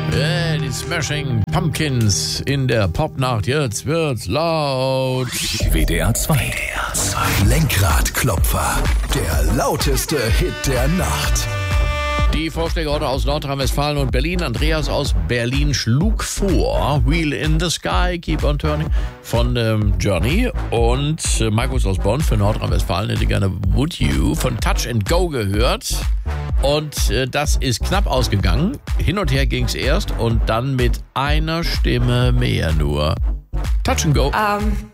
Die Smashing Pumpkins in der Popnacht. Jetzt wird's laut. WDR 2. Lenkradklopfer. Der lauteste Hit der Nacht. Die Vorschläge aus Nordrhein-Westfalen und Berlin. Andreas aus Berlin schlug vor Wheel in the Sky, Keep on Turning von Journey. Und Markus aus Bonn für Nordrhein-Westfalen hätte gerne Would You von Touch and Go gehört. Und das ist knapp ausgegangen. Hin und her ging's erst und dann mit einer Stimme mehr nur. Touch and Go.